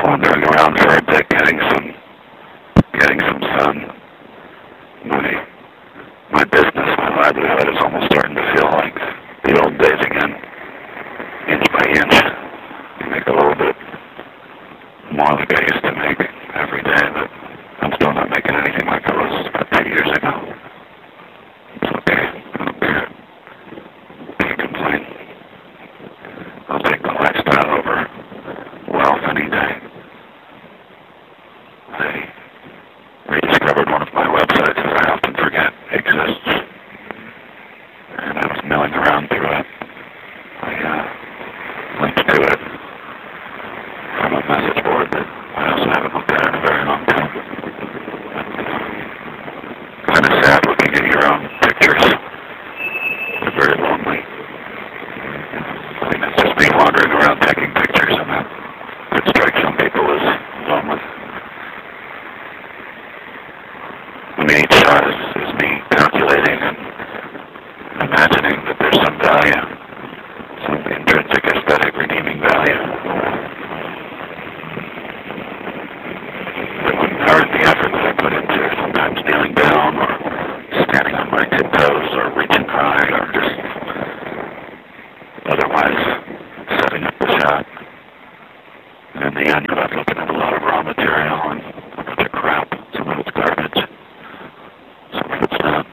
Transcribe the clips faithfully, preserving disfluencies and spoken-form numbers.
wandering around for a bit, getting some, getting some sun. My, my business, my livelihood is almost starting to feel like the old days again. Inch by inch, I make a little bit more like I used to make every day, but I'm still not making anything like I was about two years ago. It's okay. I don't care. Can't complain. I'll take the lifestyle over wealth any day. I rediscovered one of my websites that I often forget exists, and I was milling around through it. I uh, linked to it from a message board that I also haven't looked at in a very long time. Kind of sad looking at your own pictures. They're very lonely. I mean, it's just me wandering around taking pictures, and that could strike some people as lonely. I mean, each shot is, is me calculating and imagining that there's some value, some intrinsic aesthetic redeeming value. That wouldn't hurt the effort that I put into sometimes kneeling down or standing on my tiptoes or reaching high or just otherwise setting up the shot. And in the end, I'm looking at a lot of raw material and a bunch of crap. Some of it's garbage. Some of it's not.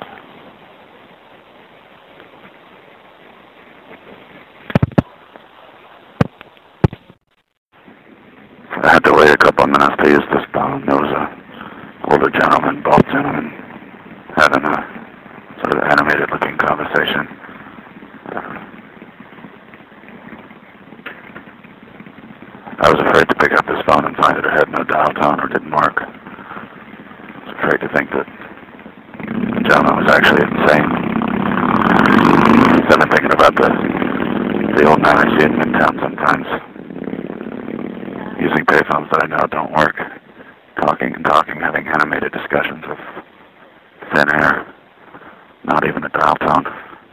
I had to wait a couple of minutes to use this phone. There was a older gentleman, both gentlemen, having a sort of animated-looking conversation. I was afraid to pick up this phone and find that it had no dial tone or didn't work. I was afraid to think that the gentleman was actually insane. I've been thinking about the, the old man I see in Midtown sometimes, using payphones that I know don't work, talking and talking, having animated discussions of thin air, not even a dial tone.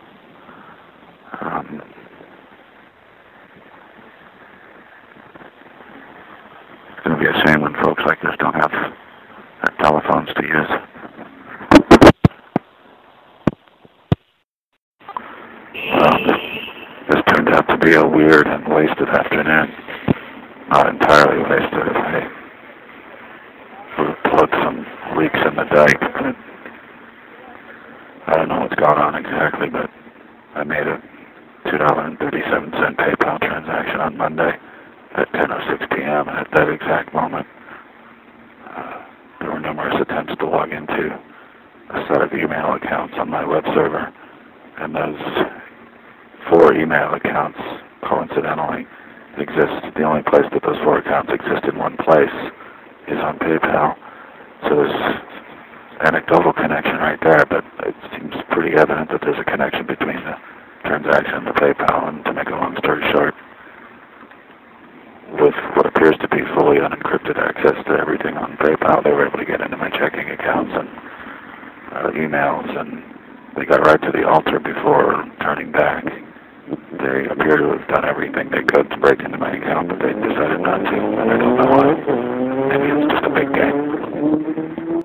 Um, it's going to be a shame when folks like this don't have uh, telephones to use. Well, this, this turned out to be a weird and wasted afternoon. Not entirely wasted. I plugged some leaks in the dike. But I don't know what's going on exactly, but I made a two dollars and thirty-seven cents PayPal transaction on Monday at ten oh six p.m. and at that exact moment, uh, there were numerous attempts to log into a set of email accounts on my web server, and those four email accounts coincidentally exist. The only place that those four accounts exist in one place is on PayPal. So there's anecdotal connection right there, but it seems pretty evident that there's a connection between the transaction and the PayPal. And to make a long story short, with what appears to be fully unencrypted access to everything on PayPal, they were able to get into my checking accounts and uh, emails, and they got right to the altar before turning back. They appear to have done everything they could to break into my account, but they decided not to, and I don't know why. Maybe it's just a big game.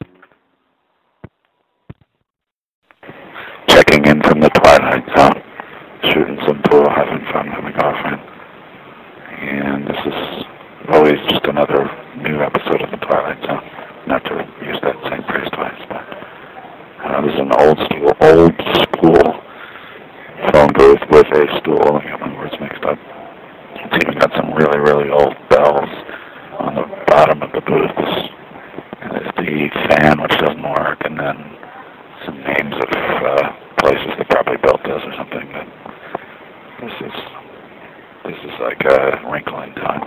Checking in from the Twilight Zone, shooting some pool, having fun with my girlfriend. And this is always just another new episode of the Twilight Zone. Not to use that same phrase twice, but uh, this is an old school, old school phone booth with a stool. I got my words mixed up. It's even got some really, really old bells on the bottom of the booth. And there's the fan, which doesn't work, and then some names of uh, places that probably built this or something. But this is this is like a wrinkle in time.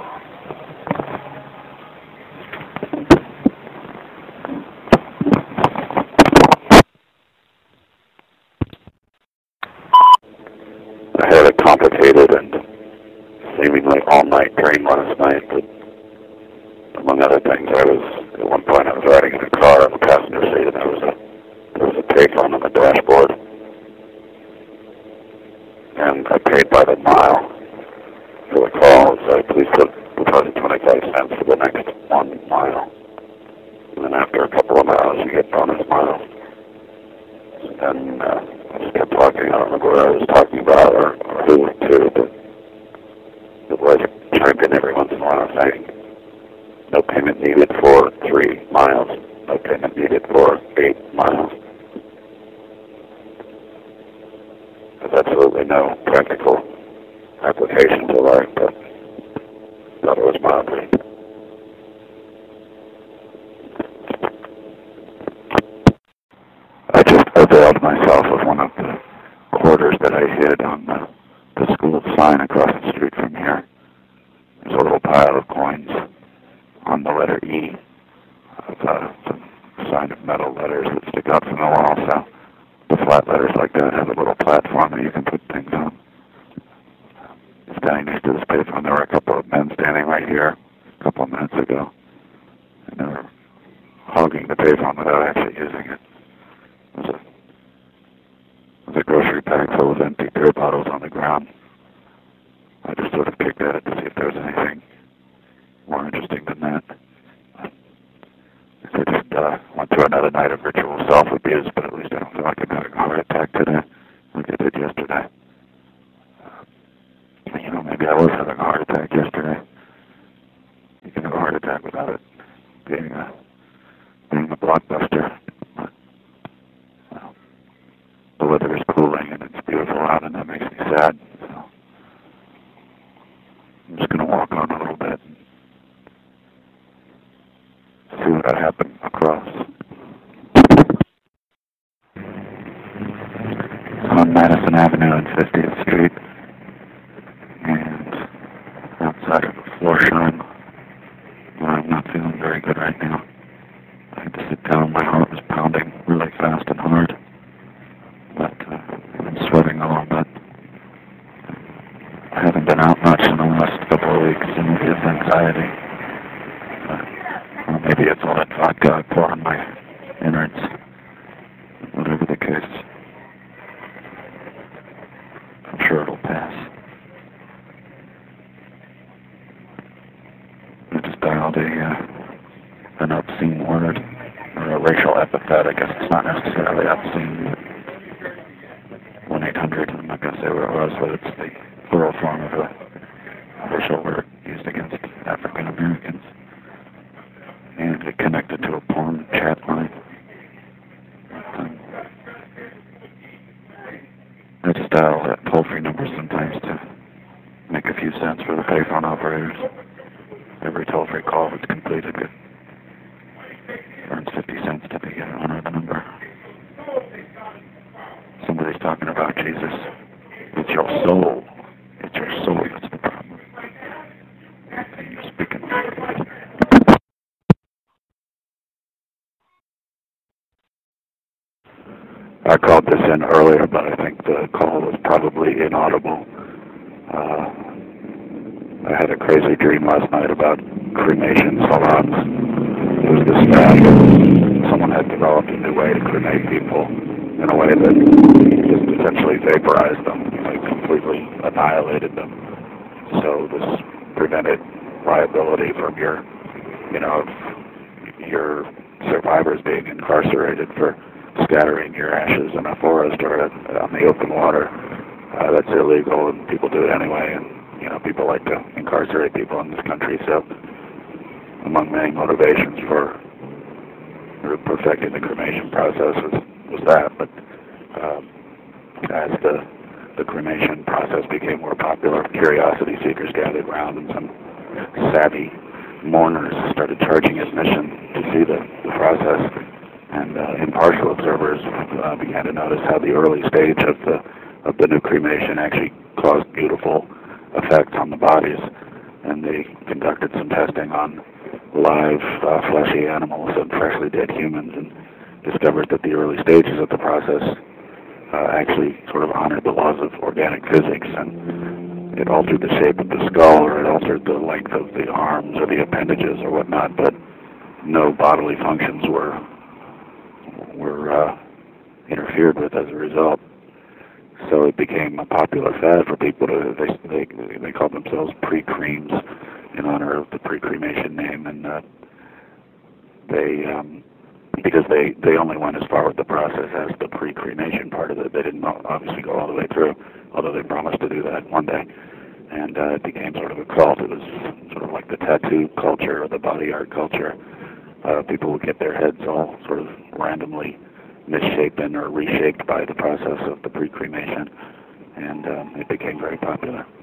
I had a complicated and seemingly all-night dream last night, but among other things, I was, at one point I was riding in a car on the passenger seat, and there was a, there was a payphone on the dashboard, and I paid by the mile for the call, so please put deposit twenty-five cents type in every once in a while saying, no payment needed for three miles, no payment needed for eight miles. There's absolutely no practical application to life, but thought it was mildly. I just availed myself of one of the quarters that I hid on the, the school sign across the street from here. There's a little pile of coins on the letter E of uh, some sign of metal letters that stick out from the wall, so the flat letters like that have a little platform that you can put things on. Standing next to this payphone, there were a couple of men standing right here a couple of minutes ago, and they were hogging the payphone without actually using it. There's a, there's a grocery bag full of empty beer bottles on the ground. I just sort of picked at it to see if there was anything more interesting than that. I just uh, went through another night of ritual self-abuse, but at least I don't feel like I'm having a heart attack today, like I did yesterday. Uh, you know, maybe I was having a heart attack yesterday. You can have a heart attack without it being a, being a blockbuster. But, well, the weather is cooling and it's beautiful out, and that makes me sad. So I'm just going to walk on a little bit and see what I happen across. On Madison Avenue and fiftieth Street, and outside of a floor shrine, where I'm not feeling very good right now. I had to sit down. My heart was pounding really fast and hard, but uh, I'm sweating a little bit. I haven't been out much in the last couple of weeks, and maybe it's anxiety. Or maybe it's all that vodka I pour on my innards. Whatever the case, I'm sure it'll pass. I just dialed a, uh, an obscene word, or a racial epithet. I guess it's not necessarily obscene. one eight hundred, I'm not going to say what it was, but it's the plural form of a racial word used against African Americans. And it connected to a porn chat line. Um, I just dial that toll-free number sometimes to make a few cents for the payphone operators. Every toll-free call that's completed it earns fifty cents to be honor the number. Somebody's talking about Jesus. It's your soul. It's your soul that's the problem. And you're speaking. I called this in earlier, but I think the call was probably inaudible. Uh, I had a crazy dream last night about cremation salons. It was this fad that someone had developed a new way to cremate people in a way that just essentially vaporized them, like completely annihilated them. So this prevented liability from your, you know, your survivors being incarcerated for scattering your ashes in a forest or on the open water. Uh, that's illegal, and people do it anyway. And you know, people like to incarcerate people in this country. So, among many motivations for perfecting the cremation process was, was that. But um, as the the cremation process became more popular, curiosity seekers gathered around, and some savvy mourners started charging admission to see the, the process. And uh, impartial observers uh, began to notice how the early stage of the of the new cremation actually caused beautiful effects on the bodies. And they conducted some testing on live uh, fleshy animals and freshly dead humans, and discovered that the early stages of the process uh, actually sort of honored the laws of organic physics, and it altered the shape of the skull, or it altered the length of the arms or the appendages or whatnot, but no bodily functions were were uh, interfered with as a result. So it became a popular fad for people to, they they, they called themselves pre-creams in honor of the pre-cremation name, and uh, they, um, because they, they only went as far with the process as the pre-cremation part of it. They didn't obviously go all the way through, although they promised to do that one day. and uh, it became sort of a cult. It was sort of like the tattoo culture or the body art culture. Uh, people would get their heads all sort of randomly misshapen or reshaped by the process of the pre-cremation, and um, it became very popular.